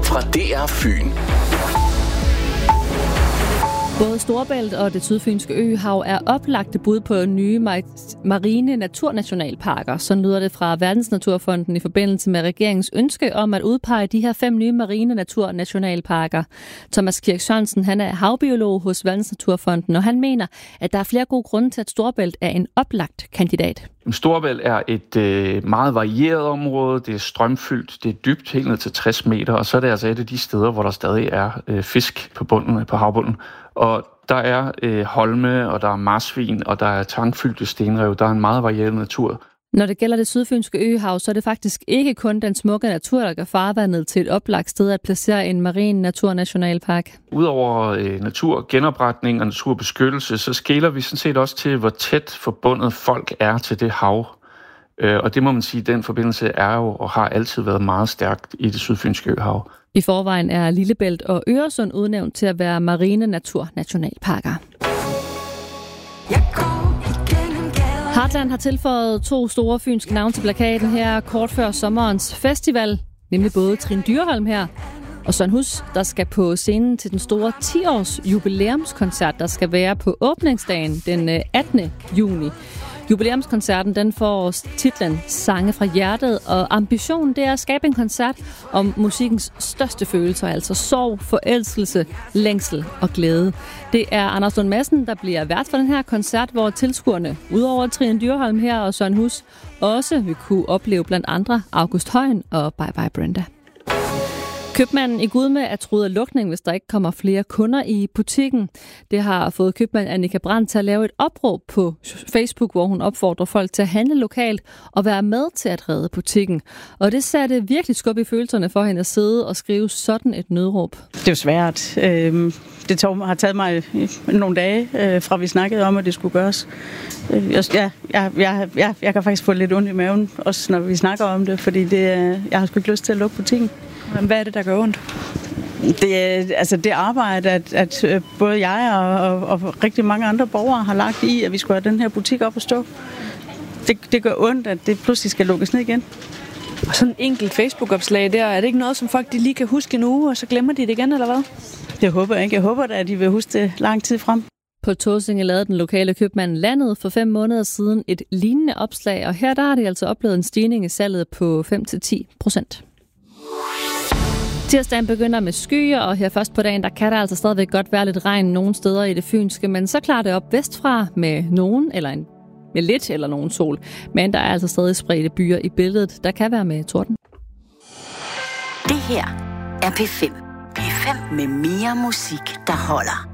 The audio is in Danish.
fra DR Fyn. Både Storebælt og det sydfynske øhav er oplagte bud på nye marine naturnationalparker. Så lyder det fra Verdensnaturfonden i forbindelse med regeringens ønske om at udpege de her 5 nye marine naturnationalparker. Thomas Kirk Sørensen, han er havbiolog hos Verdensnaturfonden, og han mener, at der er flere gode grunde til, at Storebælt er en oplagt kandidat. Storebælt er et meget varieret område. Det er strømfyldt, det er dybt, helt ned til 60 meter, og så er det altså et af de steder, hvor der stadig er fisk på bunden, på havbunden. Og der er holme, og der er marsvin, og der er tangfyldte stenrev. Der er en meget varieret natur. Når det gælder det sydfynske øhav, så er det faktisk ikke kun den smukke natur, der gør farvandet til et oplagt sted at placere en marin naturnationalpark. Udover naturgenopretning og naturbeskyttelse, så skeler vi sådan set også til, hvor tæt forbundet folk er til det hav. Og det må man sige, den forbindelse er jo og har altid været meget stærkt i det sydfynske øhav. I forvejen er Lillebælt og Øresund udnævnt til at være marine naturnationalparker. Heartland har tilføjet 2 store fynske navne til plakaten her kort før sommerens festival, nemlig både Trine Dyrholm her og Søren Hus, der skal på scenen til den store 10-års jubilæumskoncert, der skal være på åbningsdagen den 18. juni. Jubilæumskoncerten den får titlen Sange fra hjertet, og ambitionen det er at skabe en koncert om musikkens største følelser, altså sorg, forelskelse, længsel og glæde. Det er Anders Lund Madsen, der bliver vært for den her koncert, hvor tilskuerne, udover Trine Dyrholm her og Søren Hus, også vil kunne opleve blandt andre August Højen og Bye Bye Brenda. Købmanden i Gudme er truet af lukning, hvis der ikke kommer flere kunder i butikken. Det har fået købmand Annika Brandt til at lave et opråb på Facebook, hvor hun opfordrer folk til at handle lokalt og være med til at redde butikken. Og det satte virkelig skub i følelserne for hende at sidde og skrive sådan et nødråb. Det er jo svært. Det har taget mig nogle dage, fra vi snakkede om, at det skulle gøres. Jeg kan faktisk få lidt ondt i maven, også når vi snakker om det, fordi jeg har sgu ikke lyst til at lukke butikken. Men hvad er det, der gør ondt? Det arbejde, at både jeg og rigtig mange andre borgere har lagt i, at vi skulle have den her butik op at stå. Det gør ondt, at det pludselig skal lukkes ned igen. Og sådan en enkelt Facebook-opslag der, er det ikke noget, som folk de lige kan huske nu, og så glemmer de det igen, eller hvad? Det håber jeg ikke. Jeg håber da, at de vil huske det lang tid frem. På Tåsinge lavede den lokale købmand Landet for 5 måneder siden et lignende opslag, og her der har de altså oplevet en stigning i salget på 5-10%. Tirsdagen begynder med skyer, og her først på dagen, der kan der altså stadigvæk godt være lidt regn nogle steder i det fynske, men så klarer det op vestfra med med lidt eller nogen sol. Men der er altså stadig spredte byer i billedet, der kan være med torden. Det her er P5. P5 med mere musik, der holder.